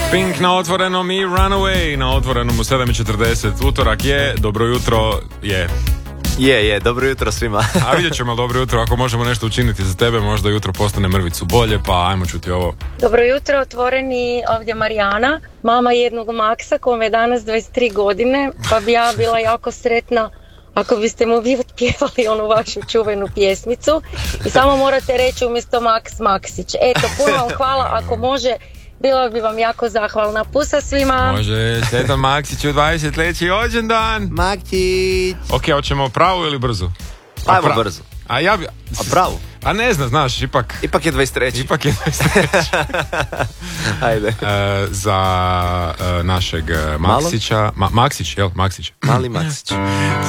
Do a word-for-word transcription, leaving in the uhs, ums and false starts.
Pink na otvorenom i Runaway na otvorenom u sedam i četrdeset. Utorak je, dobro jutro je. Je, je, dobro jutro svima. A vidjet ćemo dobro jutro, ako možemo nešto učiniti za tebe, možda jutro postane mrvicu bolje, pa ajmo čuti ovo. Dobro jutro, otvoreni, ovdje Marijana, mama jednog Maksa kome je danas dvadeset tri godine, pa bi ja bila jako sretna ako biste mu vi otpjevali onu vašu čuvenu pjesmicu i samo morate reći umjesto Maks, Maksić. Eto, puno vam hvala, ako može, bila bi vam jako zahvalna. Pusa svima. Može, Svetan Maksiću, dvadeset treći rođendan. Maksić. Ok, hoćemo pravu ili brzu? Ajmo pra... brzo. A ja bi... A pravu? A ne znam, znaš, ipak... Ipak je dvadeset treći. Ipak je dvadeset treći. Ajde. E, za e, našeg Maksića... Ma, Maksić, jel? Maksić. Mali Maksić.